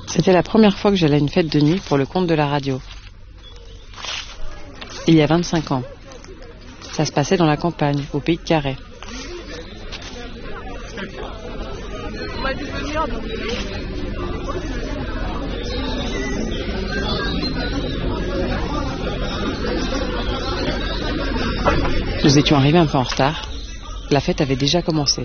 C'était la première fois que j'allais à une fête de nuit pour le compte de la radio. Il y a 25 ans. Ça se passait dans la campagne, au Pays de Carhaix. Nous étions arrivés un peu en retard. La fête avait déjà commencé.